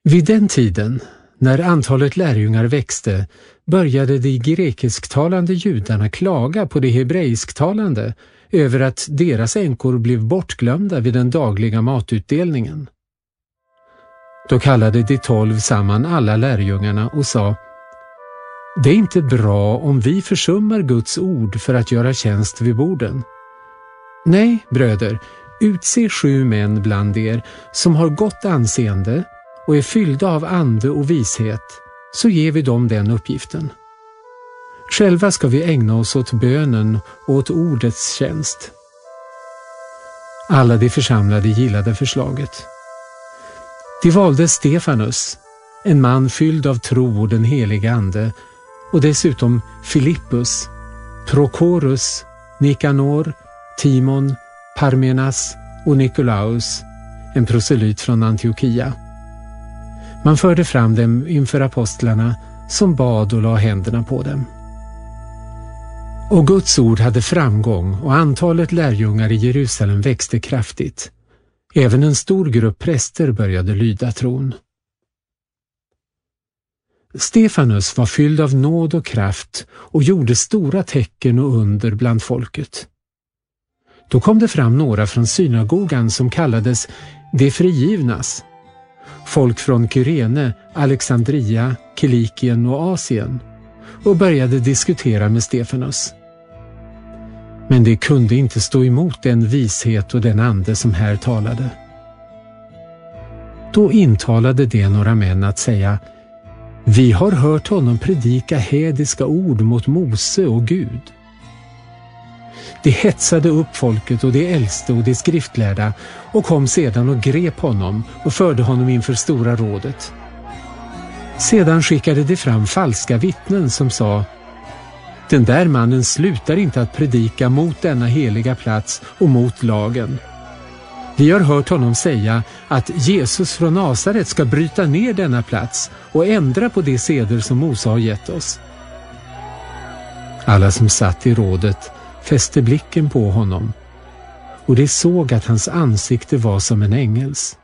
Vid den tiden, när antalet lärjungar växte, började de grekisktalande judarna klaga på de hebreisktalande över att deras änkor blev bortglömda vid den dagliga matutdelningen. Då kallade de 12 samman alla lärjungarna och sa: Det är inte bra om vi försummar Guds ord för att göra tjänst vid borden. Nej, bröder, utse 7 män bland er som har gott anseende och är fyllda av ande och vishet, så ger vi dem den uppgiften. Själva ska vi ägna oss åt bönen och åt ordets tjänst. Alla de församlade gillade förslaget. De valde Stefanus, en man fylld av tro och den heliga ande, och dessutom Filippus, Prokorus, Nikanor, Timon, Parmenas och Nikolaus, en proselyt från Antiochia. Man förde fram dem inför apostlarna som bad och la händerna på dem. Och Guds ord hade framgång och antalet lärjungar i Jerusalem växte kraftigt. Även en stor grupp präster började lyda tron. Stefanus var fylld av nåd och kraft och gjorde stora tecken och under bland folket. Då kom det fram några från synagogan som kallades de frigivnas, folk från Kyrene, Alexandria, Kilikien och Asien, och började diskutera med Stefanus. Men de kunde inte stå emot den vishet och den ande som här talade. Då intalade de några män att säga: Vi har hört honom predika hädiska ord mot Mose och Gud. De hetsade upp folket och de äldste och de skriftlärda och kom sedan och grep honom och förde honom inför stora rådet. Sedan skickade de fram falska vittnen som sa: Den där mannen slutar inte att predika mot denna heliga plats och mot lagen. Vi har hört honom säga att Jesus från Nasaret ska bryta ner denna plats och ändra på de seder som Mose har gett oss. Alla som satt i rådet fäste blicken på honom, och de såg att hans ansikte var som en ängels.